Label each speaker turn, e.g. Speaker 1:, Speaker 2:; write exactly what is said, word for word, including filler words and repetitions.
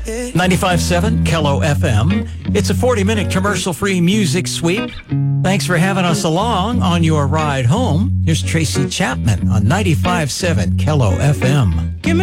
Speaker 1: ninety-five point seven Kello F M. It's a forty-minute commercial-free music sweep. Thanks for having us along on your ride home. Here's Tracy Chapman on ninety-five point seven Kello F M.